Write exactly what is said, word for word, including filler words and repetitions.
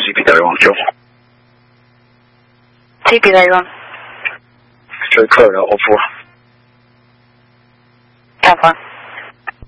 T P 打一往九 T P 打一往， 这是客人的 O P。